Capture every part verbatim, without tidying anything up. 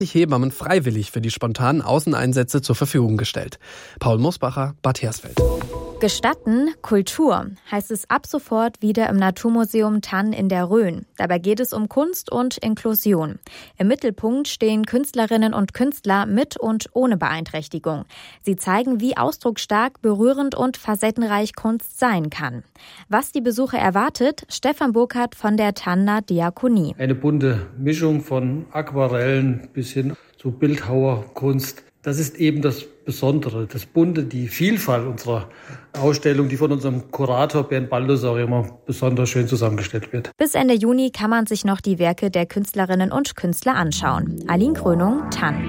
Hebammen freiwillig für die spontanen Außeneinsätze zur Verfügung gestellt. Paul Mosbacher, Bad Hersfeld. Gestatten, Kultur, heißt es ab sofort wieder im Naturmuseum Thann in der Rhön. Dabei geht es um Kunst und Inklusion. Im Mittelpunkt stehen Künstlerinnen und Künstler mit und ohne Beeinträchtigung. Sie zeigen, wie ausdrucksstark, berührend und facettenreich Kunst sein kann. Was die Besucher erwartet, Stefan Burkhardt von der Thanner Diakonie. Eine bunte Mischung von Aquarellen bis hin zu Bildhauerkunst. Das ist eben das Besondere, das Bunte, die Vielfalt unserer Ausstellung, die von unserem Kurator Bernd Baldassar immer besonders schön zusammengestellt wird. Bis Ende Juni kann man sich noch die Werke der Künstlerinnen und Künstler anschauen. Aline Krönung, Thann.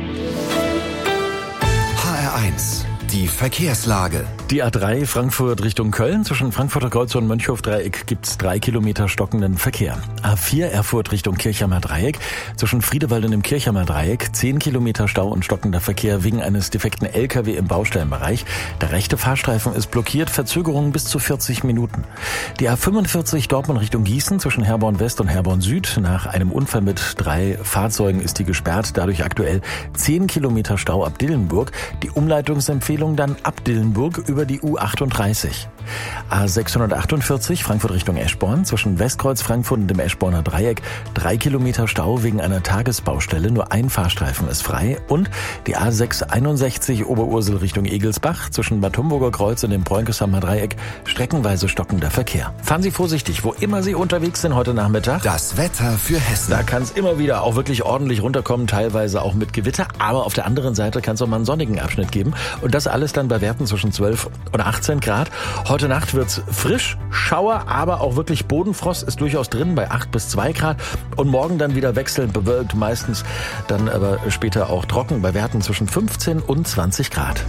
H R eins. Die Verkehrslage. Die A drei Frankfurt Richtung Köln. Zwischen Frankfurter Kreuz und Mönchhof-Dreieck gibt's drei Kilometer stockenden Verkehr. A vier Erfurt Richtung Kirchheimer Dreieck. Zwischen Friedewald und dem Kirchheimer Dreieck zehn Kilometer Stau und stockender Verkehr wegen eines defekten L K W im Baustellenbereich. Der rechte Fahrstreifen ist blockiert. Verzögerungen bis zu vierzig Minuten. Die A fünfundvierzig Dortmund Richtung Gießen. Zwischen Herborn West und Herborn Süd. Nach einem Unfall mit drei Fahrzeugen ist die gesperrt. Dadurch aktuell zehn Kilometer Stau ab Dillenburg. Die Umleitungsempfehlung dann ab Dillenburg über die U achtunddreißig. A sechshundertachtundvierzig Frankfurt Richtung Eschborn. Zwischen Westkreuz Frankfurt und dem Eschborner Dreieck drei Kilometer Stau wegen einer Tagesbaustelle. Nur ein Fahrstreifen ist frei. Und die A sechshunderteinundsechzig Oberursel Richtung Egelsbach. Zwischen Bad Homburger Kreuz und dem Bräunkesheimer Dreieck streckenweise stockender Verkehr. Fahren Sie vorsichtig, wo immer Sie unterwegs sind heute Nachmittag. Das Wetter für Hessen. Da kann es immer wieder auch wirklich ordentlich runterkommen, teilweise auch mit Gewitter. Aber auf der anderen Seite kann es auch mal einen sonnigen Abschnitt geben. Und das alles dann bei Werten zwischen zwölf und achtzehn Grad. Heute Nacht wird's frisch, Schauer, aber auch wirklich Bodenfrost ist durchaus drin bei acht bis zwei Grad. Und morgen dann wieder wechselnd bewölkt, meistens dann aber später auch trocken bei Werten zwischen fünfzehn und zwanzig Grad.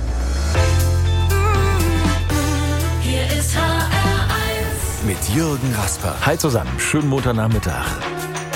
Hier ist H R eins. Mit Jürgen Rasper. Hi zusammen, schönen Montagnachmittag.